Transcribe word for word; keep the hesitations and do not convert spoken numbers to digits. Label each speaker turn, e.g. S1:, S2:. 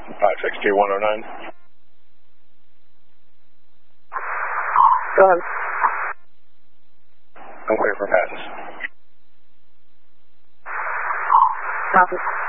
S1: five six two one oh nine.
S2: Go ahead.
S1: I'm clear for passes.
S2: Copy.